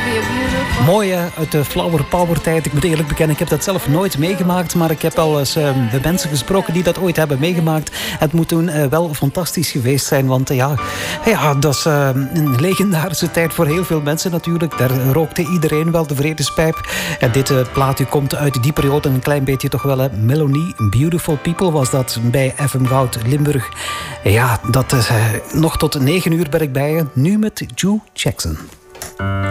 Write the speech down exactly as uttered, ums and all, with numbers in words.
Mooi, uit de Flower Power tijd. Ik moet eerlijk bekennen, ik heb dat zelf nooit meegemaakt. Maar ik heb al eens uh, de mensen gesproken die dat ooit hebben meegemaakt. Het moet toen uh, wel fantastisch geweest zijn. Want uh, ja, ja, dat is uh, een legendarische tijd voor heel veel mensen natuurlijk. Daar rookte iedereen wel de vredespijp. En dit uh, plaatje komt uit die periode een klein beetje toch wel. Uh, Melanie, Beautiful People was dat bij F M Goud Limburg. Ja, dat is uh, nog tot negen uur ben ik bij je. Nu met Joe Jackson.